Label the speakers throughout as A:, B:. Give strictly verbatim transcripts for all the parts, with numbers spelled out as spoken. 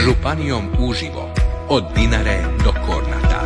A: Županijom uživo, od Dinare do Kornata.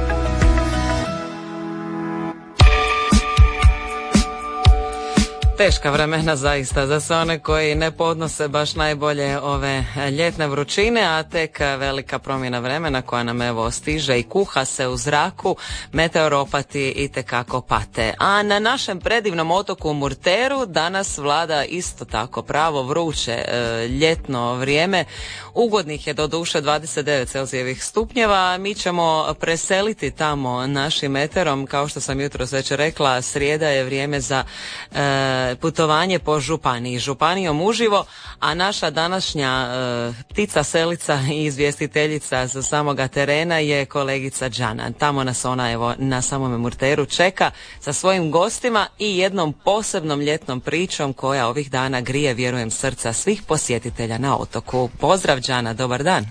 B: Teška vremena zaista za sve one koji ne podnose baš najbolje ove ljetne vrućine, a tek velika promjena vremena koja nam evo stiže i kuha se u zraku, meteoropati itekako pate. A na našem predivnom otoku Murteru danas vlada isto tako pravo vruće e, ljetno vrijeme. Ugodnih je doduše dvadeset devet celzijevih stupnjeva. Mi ćemo preseliti tamo našim meteorom, kao što sam jutros već rekla, srijeda je vrijeme za e, putovanje po županiji, županijom uživo, a naša današnja e, ptica selica i izvjestiteljica sa samoga terena je kolegica Džana. Tamo nas ona evo na samome Murteru čeka sa svojim gostima i jednom posebnom ljetnom pričom koja ovih dana grije, vjerujem, srca svih posjetitelja na otoku. Pozdrav Džana, dobar dan.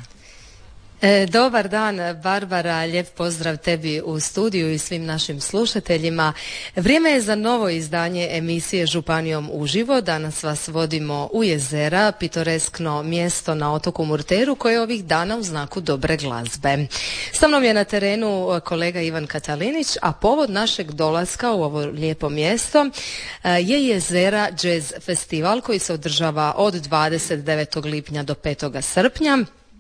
C: E, dobar dan Barbara, lijep pozdrav tebi u studiju i svim našim slušateljima. Vrijeme je za novo izdanje emisije Županijom uživo. Danas vas vodimo u jezera, pitoreskno mjesto na otoku Murteru koje je ovih dana u znaku dobre glazbe. Sa mnom je na terenu kolega Ivan Katalinić, a povod našeg dolaska u ovo lijepo mjesto je Jezera Jazz Festival koji se održava od dvadeset devetog lipnja do petog srpnja.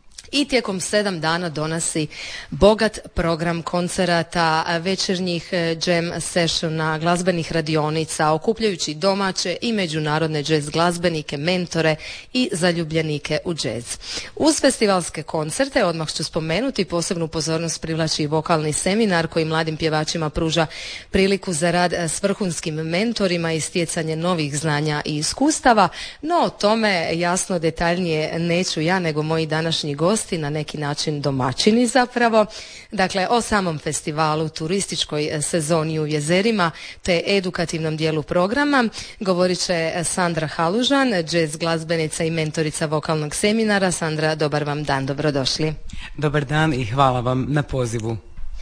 C: I tijekom sedam dana donosi bogat program koncerata, večernjih jam sessiona, glazbenih radionica, okupljajući domaće i međunarodne jazz glazbenike, mentore i zaljubljenike u jazz. Uz festivalske koncerte, odmah ću spomenuti, posebnu pozornost privlači i vokalni seminar koji mladim pjevačima pruža priliku za rad s vrhunskim mentorima i stjecanje novih znanja i iskustava, no o tome jasno detaljnije neću ja nego moji današnji gosti, na neki način domaćini zapravo. Dakle, o samom festivalu, turističkoj sezoni u jezerima te edukativnom dijelu programa govorit će Sandra Halužan, jazz glazbenica i mentorica vokalnog seminara. Sandra, dobar vam dan, dobrodošli.
D: Dobar dan i hvala vam na pozivu.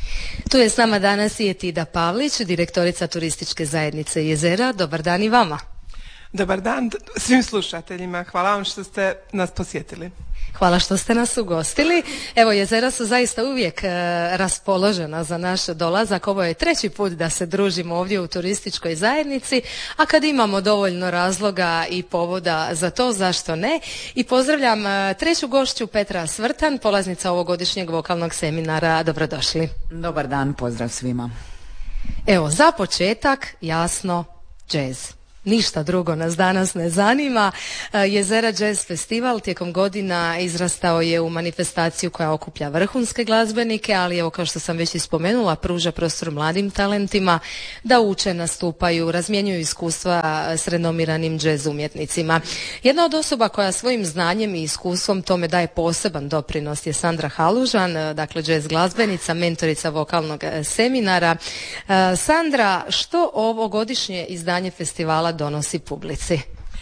C: Tu je s nama danas i Etida Pavlić, direktorica turističke zajednice Jezera. Dobar dan i vama.
E: Dobar dan svim slušateljima. Hvala vam što ste nas posjetili.
C: Hvala što ste nas ugostili. Evo, jezera su zaista uvijek e, raspoložena za naš dolazak. Ovo je treći put da se družimo ovdje u turističkoj zajednici, a kad imamo dovoljno razloga i povoda za to, zašto ne? I pozdravljam e, treću gošću, Petra Svrtan, polaznica ovogodišnjeg vokalnog seminara. Dobrodošli.
F: Dobar dan, pozdrav svima.
C: Evo, za početak, jasno, džez. Ništa drugo nas danas ne zanima. Jezera Jazz Festival tijekom godina izrastao je u manifestaciju koja okuplja vrhunske glazbenike, ali evo, kao što sam već i spomenula, pruža prostor mladim talentima da uče, nastupaju, razmjenjuju iskustva s renomiranim jazz umjetnicima. Jedna od osoba koja svojim znanjem i iskustvom tome daje poseban doprinos je Sandra Halužan, dakle jazz glazbenica, mentorica vokalnog seminara. Sandra, što ovogodišnje izdanje festivala donosi publici?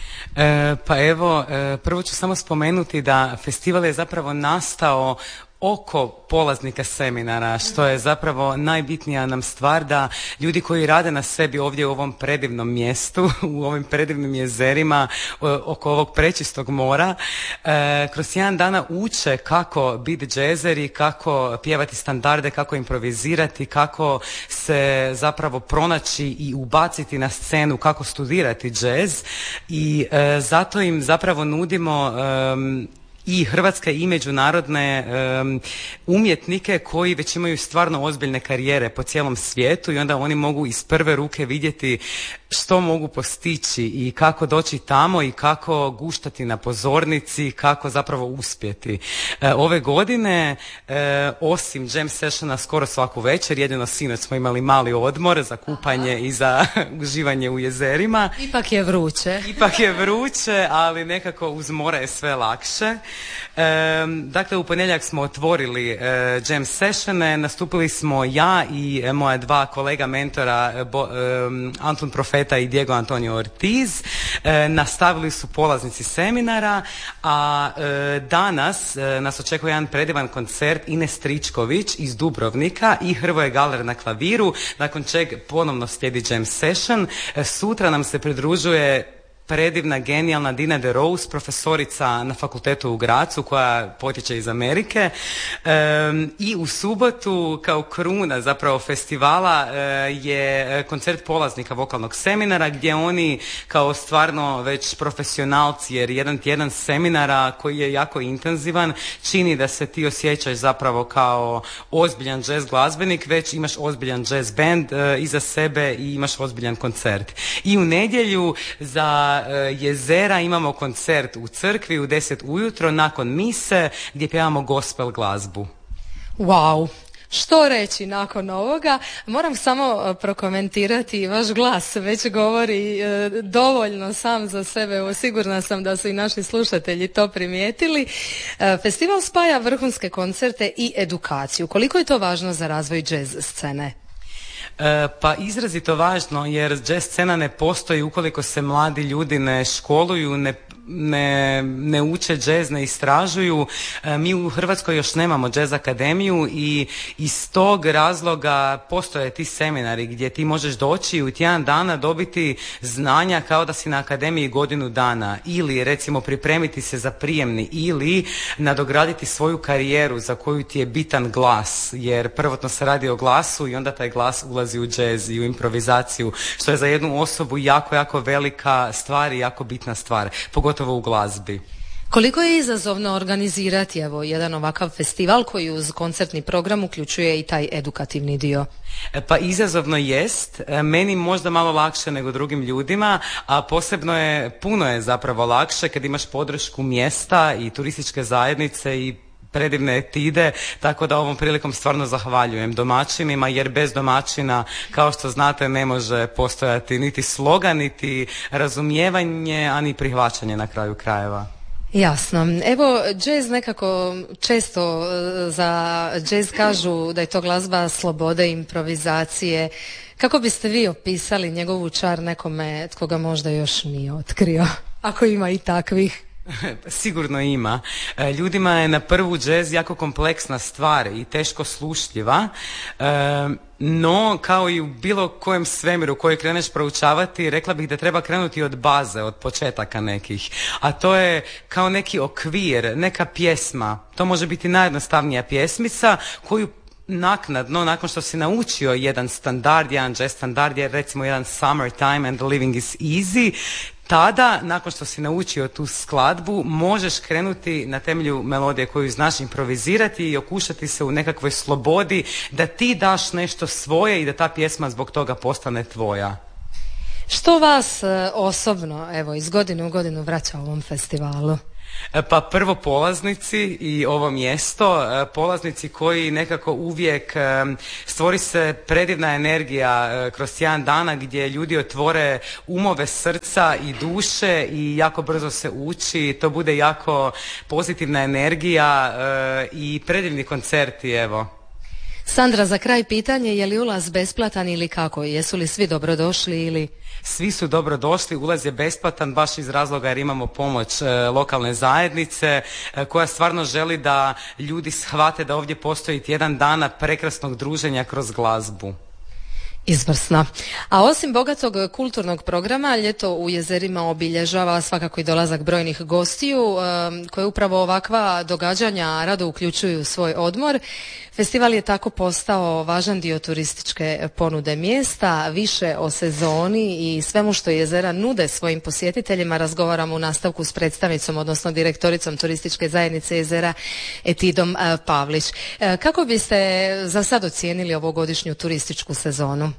D: E, pa evo, e, prvo ću samo spomenuti da festival je zapravo nastao oko polaznika seminara, što je zapravo najbitnija nam stvar, da ljudi koji rade na sebi ovdje u ovom predivnom mjestu, u ovim predivnim jezerima, oko ovog prečistog mora, e, kroz jedan dana uče kako biti džezeri, kako pjevati standarde, kako improvizirati, kako se zapravo pronaći i ubaciti na scenu, kako studirati džez i e, zato im zapravo nudimo e, i hrvatske i međunarodne um, umjetnike koji već imaju stvarno ozbiljne karijere po cijelom svijetu i onda oni mogu iz prve ruke vidjeti što mogu postići i kako doći tamo i kako guštati na pozornici, kako zapravo uspjeti. E, ove godine, e, osim jam sessiona skoro svaku večer, jedino sinoć smo imali mali odmor za kupanje i za uživanje u jezerima.
C: Ipak je vruće.
D: Ipak je vruće, ali nekako uz more je sve lakše. E, dakle, u ponedjeljak smo otvorili e, jam sessione, nastupili smo ja i e, moja dva kolega mentora, bo, e, Anton Profeta i Diego Antonio Ortiz. E, nastavili su polaznici seminara, a e, danas e, nas očekuje jedan predivan koncert Ines Tričković iz Dubrovnika i Hrvoje Galer na klaviru, nakon čeg ponovno slijedi jam session. E, sutra nam se pridružuje predivna, genijalna Dina de Rose, profesorica na fakultetu u Grazu koja potječe iz Amerike. Um, I u subotu kao kruna zapravo festivala uh, je koncert polaznika vokalnog seminara gdje oni kao stvarno već profesionalci, jer jedan tjedan seminara koji je jako intenzivan čini da se ti osjećaš zapravo kao ozbiljan jazz glazbenik, već imaš ozbiljan jazz band uh, iza sebe i imaš ozbiljan koncert. I u nedjelju za uh, Jezera imamo koncert u crkvi u deset ujutro nakon mise gdje pjevamo gospel glazbu.
C: Wow! Što reći nakon ovoga? Moram samo prokomentirati, vaš glas već govori e, dovoljno sam za sebe, evo, sigurna sam da su i naši slušatelji to primijetili. E, festival spaja vrhunske koncerte i edukaciju. Koliko je to važno za razvoj jazz scene?
D: E, pa izrazito važno, jer jazz scena ne postoji ukoliko se mladi ljudi ne školuju, ne Ne, ne uče jazz, ne istražuju. E, mi u Hrvatskoj još nemamo jazz akademiju i iz tog razloga postoje ti seminari gdje ti možeš doći i u tjedan dana dobiti znanja kao da si na akademiji godinu dana, ili recimo pripremiti se za prijemni, ili nadograditi svoju karijeru za koju ti je bitan glas, jer prvotno se radi o glasu i onda taj glas ulazi u jazz i u improvizaciju, što je za jednu osobu jako, jako velika stvar i jako bitna stvar, pogotovo u glazbi.
C: Koliko je izazovno organizirati evo jedan ovakav festival koji uz koncertni program uključuje i taj edukativni dio?
D: Pa izazovno jest, meni možda malo lakše nego drugim ljudima, a posebno je, puno je zapravo lakše kad imaš podršku mjesta i turističke zajednice i predivne etide, tako da ovom prilikom stvarno zahvaljujem domaćinima, jer bez domaćina, kao što znate, ne može postojati niti sloga, niti razumijevanje, a ni prihvaćanje na kraju krajeva.
C: Jasno. Evo, jazz nekako često za jazz kažu da je to glazba slobode, improvizacije. Kako biste vi opisali njegovu čar nekome tko ga možda još nije otkrio, ako ima i takvih?
D: Sigurno ima. Ljudima je na prvu jazz jako kompleksna stvar i teško slušljiva, no kao i u bilo kojem svemiru koji kreneš proučavati, rekla bih da treba krenuti od baze, od početaka nekih, a to je kao neki okvir, neka pjesma. To može biti najjednostavnija pjesmica koju naknadno, nakon što si naučio jedan standard, jedan jazz standard je recimo jedan Summertime and the Living is Easy, tada, nakon što si naučio tu skladbu, možeš krenuti na temelju melodije koju znaš improvizirati i okušati se u nekakvoj slobodi da ti daš nešto svoje i da ta pjesma zbog toga postane tvoja.
C: Što vas osobno, evo, iz godine u godinu vraća ovom festivalu?
D: Pa prvo polaznici i ovo mjesto, polaznici koji nekako uvijek stvori se predivna energija kroz tjedan dana gdje ljudi otvore umove, srca i duše i jako brzo se uči, to bude jako pozitivna energija i predivni koncerti, evo.
C: Sandra, za kraj pitanje, je li ulaz besplatan ili kako? Jesu li svi dobrodošli ili...
D: Svi su dobrodošli, ulaz je besplatan baš iz razloga jer imamo pomoć e, lokalne zajednice e, koja stvarno želi da ljudi shvate da ovdje postoji tjedan dana prekrasnog druženja kroz glazbu.
C: Izvrsno. A osim bogatog kulturnog programa, ljeto u Jezerima obilježava svakako i dolazak brojnih gostiju koje upravo ovakva događanja rado uključuju u svoj odmor. Festival je tako postao važan dio turističke ponude mjesta. Više o sezoni i svemu što Jezera nude svojim posjetiteljima razgovaramo u nastavku s predstavnicom, odnosno direktoricom turističke zajednice Jezera Etidom Pavlić. Kako biste za sad ocijenili ovogodišnju turističku sezonu?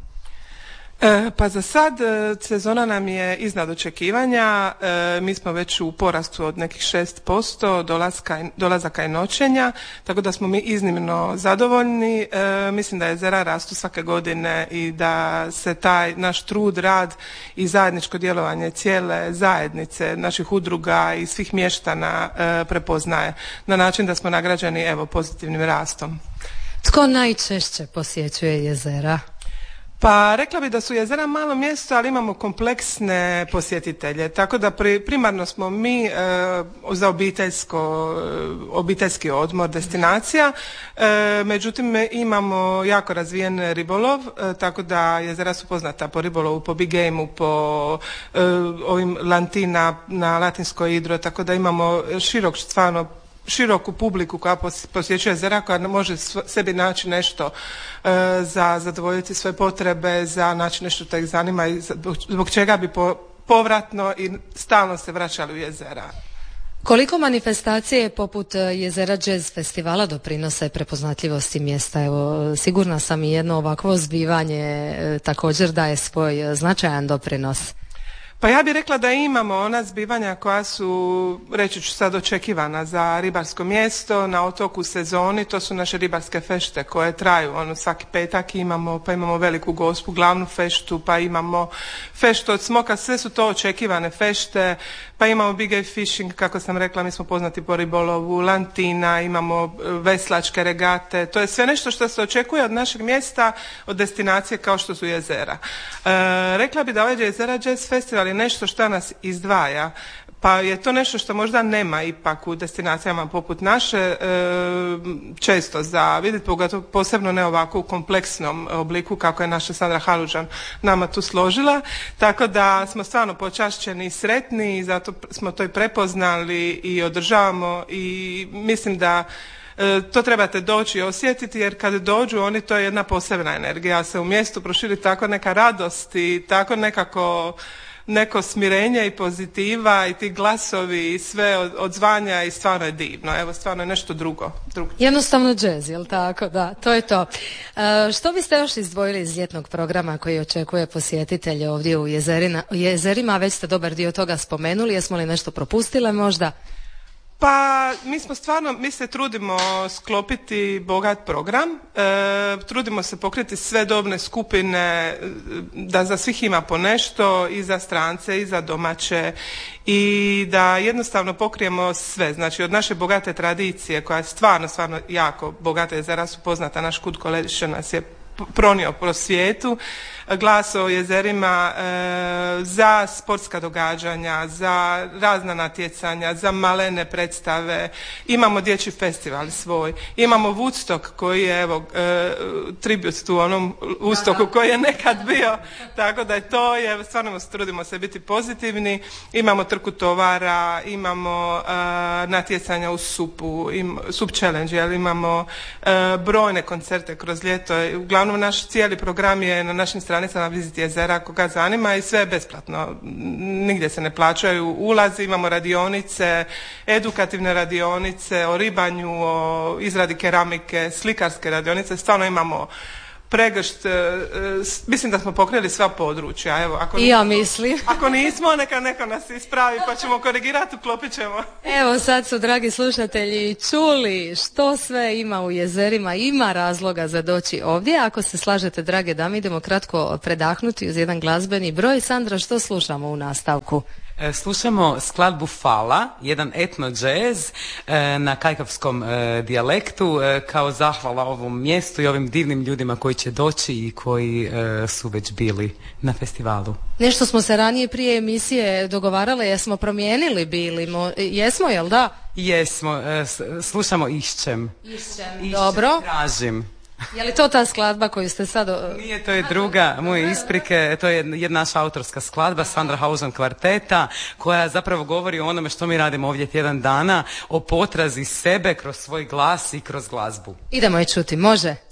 E: E, pa za sad e, sezona nam je iznad očekivanja, e, mi smo već u porastu od nekih šest posto dolaska, dolazaka i noćenja, tako da smo mi iznimno zadovoljni. E, mislim da Jezera rastu svake godine i da se taj naš trud, rad i zajedničko djelovanje cijele zajednice, naših udruga i svih mještana e, prepoznaje na način da smo nagrađeni evo pozitivnim rastom.
C: Tko najčešće posjećuje Jezera?
E: Pa rekla bi da su jezera malo mjesto, ali imamo kompleksne posjetitelje, tako da pri, primarno smo mi e, za obiteljsko, obiteljski odmor, destinacija, e, međutim imamo jako razvijen ribolov, e, tako da jezera su poznata po ribolovu, po big gameu, po e, ovim lantina na latinskoj idro, tako da imamo širok stvarno široku publiku koja posjećuje jezera, koja može sebi naći nešto e, za zadovoljiti svoje potrebe, za naći nešto što ih zanima i zbog, zbog čega bi po, povratno i stalno se vraćali u jezera.
C: Koliko manifestacije poput Jezera Jazz festivala doprinose prepoznatljivosti mjesta? Evo, sigurna sam i jedno ovakvo zbivanje e, također daje svoj značajan doprinos.
E: Pa ja bih rekla da imamo ona zbivanja koja su, reći ću sad, očekivana za ribarsko mjesto na otoku sezoni, to su naše ribarske fešte koje traju, ono svaki petak imamo, pa imamo veliku gospu, glavnu feštu, pa imamo feštu od smoka, sve su to očekivane fešte, pa imamo big game fishing, kako sam rekla, mi smo poznati po ribolovu, lantina, imamo veslačke regate, to je sve nešto što se očekuje od našeg mjesta, od destinacije kao što su jezera. E, rekla bi da ovaj Jezera Jazz Festival je nešto što nas izdvaja, pa je to nešto što možda nema ipak u destinacijama poput naše, e, često za vidjeti, pogotovo posebno ne ovako u kompleksnom obliku kako je naša Sandra Halužan nama tu složila, tako da smo stvarno počašćeni i sretni i zato smo to i prepoznali i održavamo i mislim da e, to trebate doći i osjetiti, jer kad dođu oni, to je jedna posebna energija, se u mjestu proširi tako neka radost i tako nekako neko smirenje i pozitiva i ti glasovi i sve od, odzvanja i stvarno je divno. Evo, stvarno je nešto drugo. drugo.
C: Jednostavno džez, jel tako? Da, to je to. E, što biste još izdvojili iz ljetnog programa koji očekuje posjetitelje ovdje u jezerina, jezerima? Već ste dobar dio toga spomenuli. Jesmo li nešto propustile možda?
E: Pa mi smo stvarno, mi se trudimo sklopiti bogat program, e, trudimo se pokriti sve dobne skupine, da za svih ima po nešto, i za strance i za domaće, i da jednostavno pokrijemo sve, znači od naše bogate tradicije koja je stvarno, stvarno jako bogata, jezera su poznata, naš Kud Kolediše nas je pronio po svijetu, glas o jezerima, e, za sportska događanja, za razna natjecanja, za malene predstave, imamo dječji festival svoj, imamo Woodstock koji je, evo, e, tribut tu onom Woodstocku koji je nekad bio, tako da je to, je, stvarno trudimo se biti pozitivni, imamo trku tovara, imamo e, natjecanja u supu, im, sup challenge, jel, imamo e, brojne koncerte kroz ljeto, uglavnom naš cijeli program je na našim stranicama Vizit jezera, koga zanima, i sve je besplatno, nigdje se ne plaćaju ulazi, imamo radionice, edukativne radionice o ribanju, o izradi keramike, slikarske radionice, stvarno imamo pregršt, mislim da smo pokrili sva područja. Evo, ako
C: I ja
E: nismo,
C: mislim.
E: Ako nismo, neka neko nas ispravi pa ćemo korigirati, uklopit ćemo.
C: Evo sad su, dragi slušatelji, čuli što sve ima u jezerima, ima razloga za doći ovdje. Ako se slažete, drage dame, idemo kratko predahnuti uz jedan glazbeni broj. Sandra, što slušamo u nastavku?
D: Slušamo skladbu Fala, jedan etno džez na kajkavskom dijalektu, kao zahvala ovom mjestu i ovim divnim ljudima koji će doći i koji su već bili na festivalu. Nešto
C: smo se ranije prije emisije dogovarale, jesmo promijenili bili, jesmo, jel da? Jesmo,
D: slušamo Išćem.
C: Išćem, dobro.
D: Tražim.
C: Je li to ta skladba koju ste sad...
D: Nije, to je druga, moje isprike, to je jedna naša autorska skladba, Sandra Halužan kvarteta, koja zapravo govori o onome što mi radimo ovdje tjedan dana, o potrazi sebe kroz svoj glas i kroz glazbu.
C: Idemo je čuti, može?